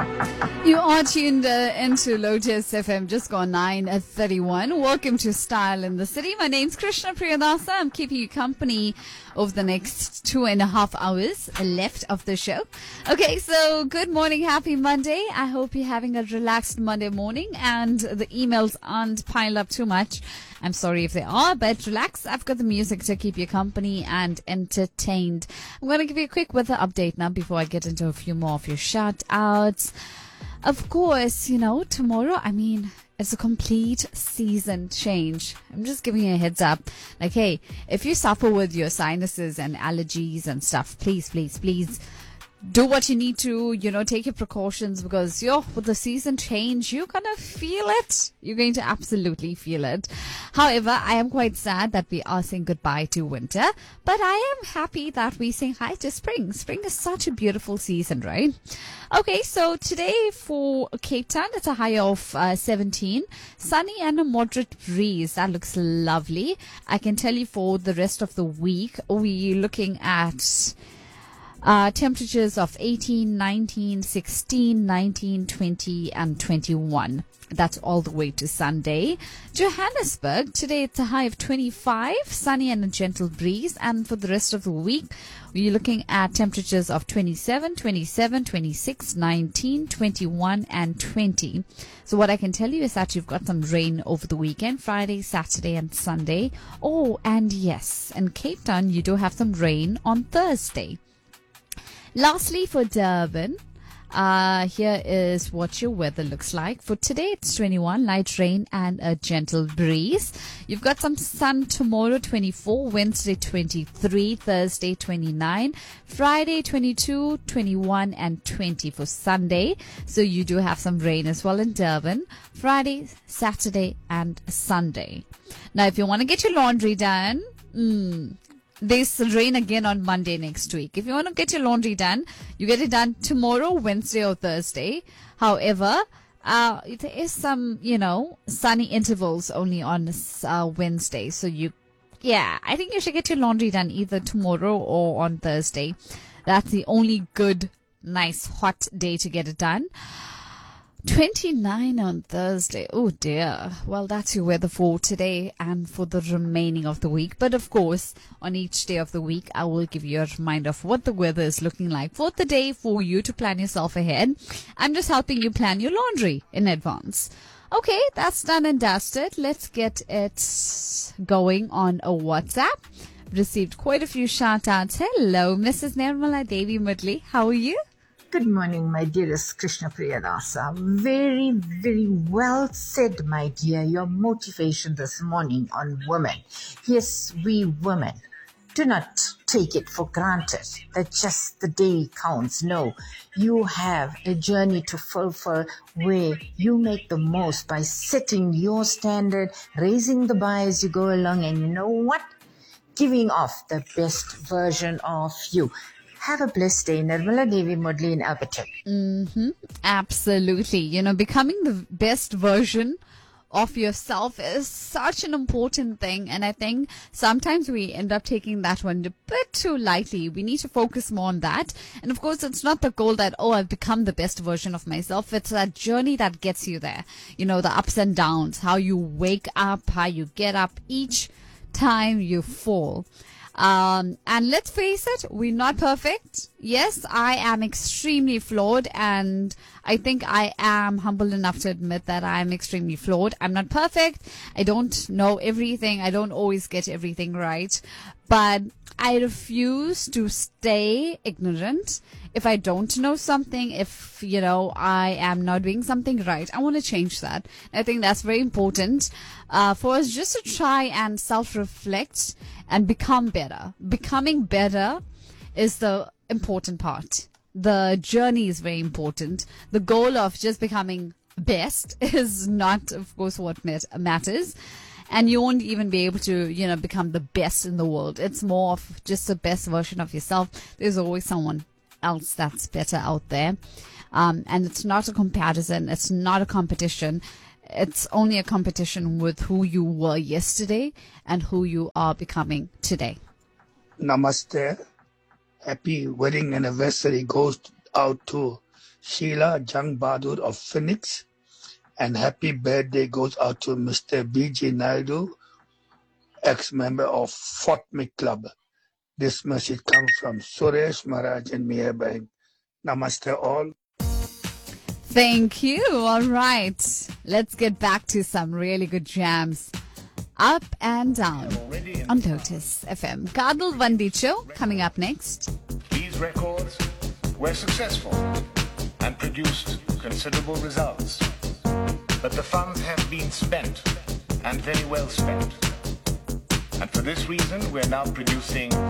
You are tuned into Lotus FM, just gone 9:31. Welcome to Style in the City. My name's Krishna Priyadasa. I'm keeping you company over the next 2.5 hours left of the show. Okay, so good morning, happy Monday. I hope you're having a relaxed Monday morning and the emails aren't piled up too much. I'm sorry if they are, but relax. I've got the music to keep you company and entertained. I'm going to give you a quick weather update now before I get into a few more of your shout outs. Of course, tomorrow, it's a complete season change. I'm just giving you a heads up. Like, hey, if you suffer with your sinuses and allergies and stuff, please do what you need to, take your precautions because, with the season change, you're going to feel it. You're going to absolutely feel it. However, I am quite sad that we are saying goodbye to winter, but I am happy that we're saying hi to spring. Spring is such a beautiful season, right? Okay, so today for Cape Town, it's a high of 17, sunny and a moderate breeze. That looks lovely. I can tell you for the rest of the week, we're looking at temperatures of 18, 19, 16, 19, 20, and 21. That's all the way to Sunday. Johannesburg, today it's a high of 25, sunny and a gentle breeze. And for the rest of the week, we're looking at temperatures of 27, 27, 26, 19, 21, and 20. So what I can tell you is that you've got some rain over the weekend, Friday, Saturday, and Sunday. Oh, and yes, in Cape Town, you do have some rain on Thursday. Lastly, for Durban, here is what your weather looks like. For today, it's 21, light rain and a gentle breeze. You've got some sun tomorrow, 24, Wednesday, 23, Thursday, 29, Friday, 22, 21, and 20 for Sunday. So you do have some rain as well in Durban, Friday, Saturday, and Sunday. Now, if you want to get your laundry done, there's rain again on Monday next week. If you want to get your laundry done, you get it done tomorrow, Wednesday or Thursday. However, there is some, sunny intervals only on Wednesday. So I think you should get your laundry done either tomorrow or on Thursday. That's the only good, nice, hot day to get it done. 29 on Thursday. Oh dear. Well, that's your weather for today and for the remaining of the week. But of course, on each day of the week, I will give you a reminder of what the weather is looking like for the day for you to plan yourself ahead. I'm just helping you plan your laundry in advance. Okay, that's done and dusted. Let's get it going on a WhatsApp. Received quite a few shout outs. Hello, Mrs. Nirmala Devi Mudli. How are you? Good morning, my dearest Krishna Priyadasa. Very, very well said, my dear. Your motivation this morning on women. Yes, we women do not take it for granted that just the day counts. No, you have a journey to fulfill where you make the most by setting your standard, raising the bar as you go along, and you know what? Giving off the best version of you. Have a blessed day. Nirmala Devi Mudli in Alberton. Absolutely. Becoming the best version of yourself is such an important thing. And I think sometimes we end up taking that one a bit too lightly. We need to focus more on that. And of course, it's not the goal that, I've become the best version of myself. It's that journey that gets you there. The ups and downs, how you wake up, how you get up each time you fall. And let's face it, we're not perfect. Yes, I am extremely flawed, and I think I am humble enough to admit that I'm extremely flawed. I'm not perfect. I don't know everything. I don't always get everything right. But I refuse to stay ignorant. If I don't know something, if, I am not doing something right, I want to change that. I think that's very important for us just to try and self-reflect and become better. Becoming better is the important part. The journey is very important. The goal of just becoming best is not, of course, what matters. And you won't even be able to, become the best in the world. It's more of just the best version of yourself. There's always someone else that's better out there. And it's not a comparison. It's not a competition. It's only a competition with who you were yesterday and who you are becoming today. Namaste. Happy wedding anniversary goes out to Sheila Jang Bahadur of Phoenix. And happy birthday goes out to Mr. B.J. Naidu, ex-member of Fort Mick Club. This message comes from Suresh Maharaj and Mirabai. Namaste all. Thank you. All right. Let's get back to some really good jams. Up and Down on Lotus FM. Kadal Vandicho coming up next. These records were successful and produced considerable results. But the funds have been spent, and very well spent. And for this reason, we're now producing